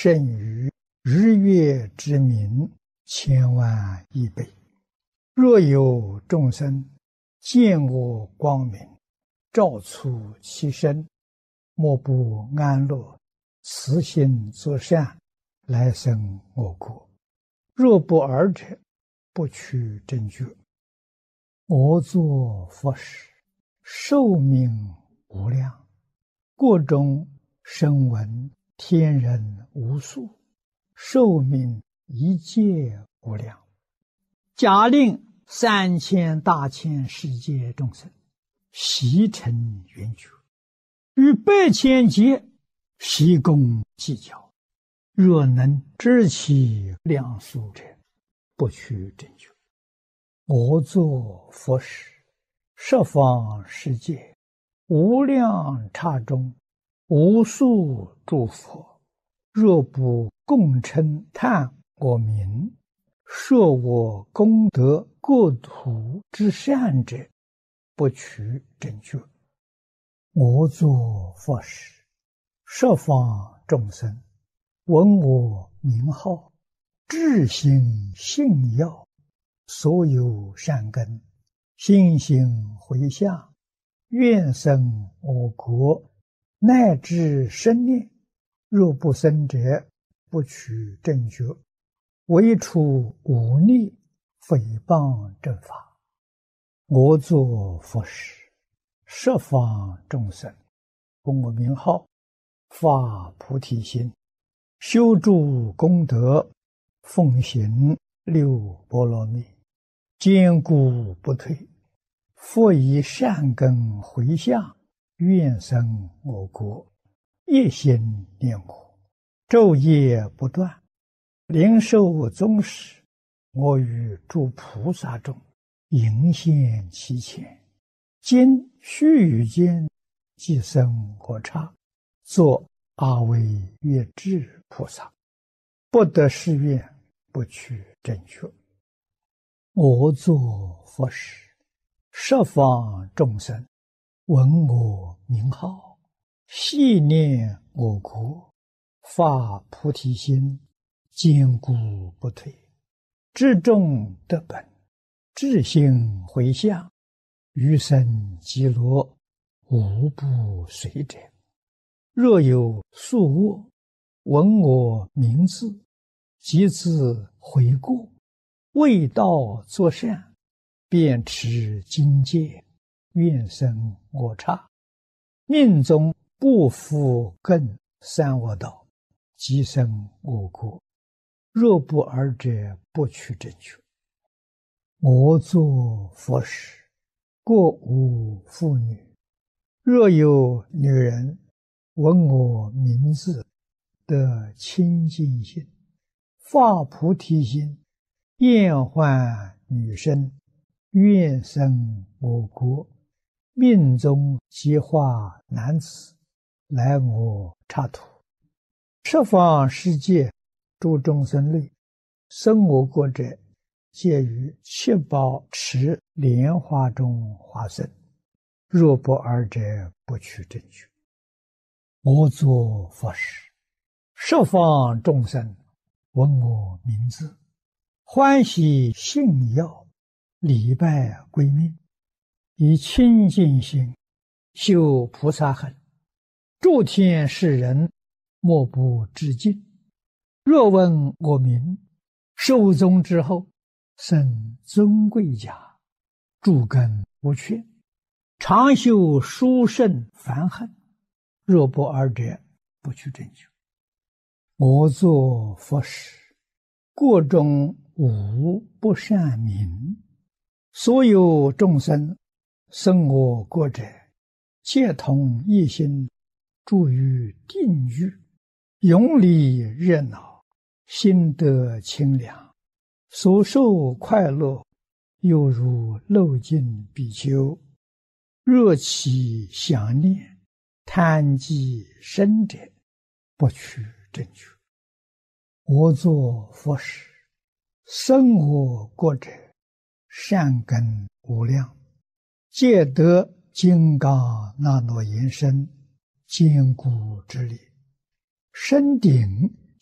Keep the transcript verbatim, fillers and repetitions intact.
胜于日月之明千万亿倍。若有众生见我光明，照出其身，莫不安乐，慈心作善，来生我国。若不尔者，不取正觉。我作佛时，寿命无量，国中声闻天人无数，寿命一切无量。假令三千大千世界众生悉成圆觉，于百千劫悉共计较，若能知其量数者，不取正觉。我作佛时，十方世界无量刹中，无数诸佛，若不共称叹我名，说我功德国土之善者，不取正觉。我作佛时，十方众生闻我名号，至心信要，所有善根心行回向，愿生我国，乃至生念。若不生者，不取正觉。唯除忤逆诽谤正法。我作佛时，十方众生闻我名号，发菩提心，修诸功德，奉行六波罗蜜，坚固不退。复以善根回向，愿生我国，一心念我，昼夜不断。灵寿终时，我与诸菩萨中迎现其前，今须臾间即生我刹，作阿惟越致菩萨。不得誓愿，不取正觉。我作佛时，十方众生闻我名号，系念我国，发菩提心，坚固不退。至众得本，至心回向，余生极乐，无不随者。若有宿卧，闻我名字，即自悔过，为道作善，便持经戒，愿生我刹。命中不复更三恶道，即生我国。若不尔者，不取正觉。我作佛时，国无妇女。若有女人闻我名字，得清净心，发菩提心，厌患女身，愿生我国，命中即化男子，来我刹土。十方世界诸众生类，生我国者，皆于七宝池莲花中化身。若不尔者，不取正觉。我作佛时，十方众生闻我名字，欢喜信要，礼拜归命，以清净心修菩萨行，诸天世人莫不致敬。若闻我名，寿终之后，生尊贵家，诸根无缺，常修殊胜梵行。若不尔者，不取正觉。我作佛时，国中无不善民，所有众生生我国者，皆同一心，住于定居，永离热闹，心得清凉，所受快乐，犹如漏尽比丘。若其想念，贪忌生者，不取正觉。我作佛时，生我国者，善根无量，皆得金刚那罗延身坚固之力，身顶